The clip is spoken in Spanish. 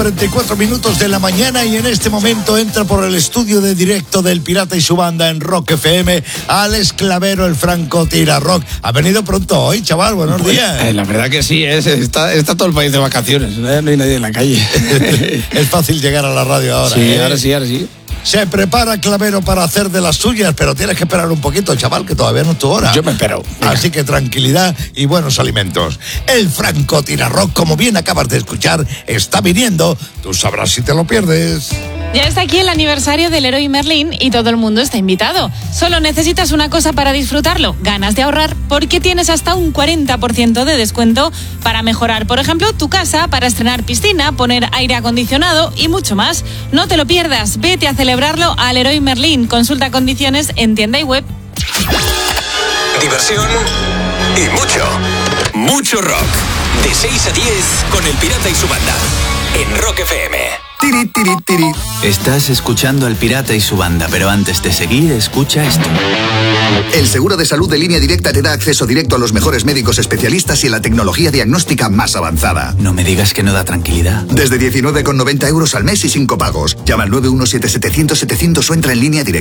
34 minutos de la mañana y en este momento entra por el estudio de directo del Pirata y su banda en Rock FM, Alex Clavero, el Franco Tira Rock. Ha venido pronto hoy, chaval, buenos días. La verdad que sí, está todo el país de vacaciones, no hay nadie en la calle. Es fácil llegar a la radio ahora. Sí, ahora sí. Se prepara Clavero para hacer de las suyas, pero tienes que esperar un poquito, chaval, que todavía no es tu hora. Yo me espero. Venga. Así que tranquilidad y buenos alimentos. El Franco Tira Rock, como bien acabas de escuchar, está viniendo. Tú sabrás si te lo pierdes. Ya está aquí el aniversario del Leroy Merlin y todo el mundo está invitado. Solo necesitas una cosa para disfrutarlo, ganas de ahorrar, porque tienes hasta un 40% de descuento para mejorar, por ejemplo, tu casa, para estrenar piscina, poner aire acondicionado y mucho más. No te lo pierdas, vete a celebrarlo al Leroy Merlin. Consulta condiciones en tienda y web. Diversión y mucho rock. De 6 a 10 con el Pirata y su banda en Rock FM. Tiri, tiri, tiri. Estás escuchando al Pirata y su banda, pero antes de seguir, escucha esto. El seguro de salud de Línea Directa te da acceso directo a los mejores médicos especialistas y a la tecnología diagnóstica más avanzada. No me digas que no da tranquilidad. Desde 19,90 € al mes y sin copagos. Llama al 917-700-700 o entra en Línea Directa.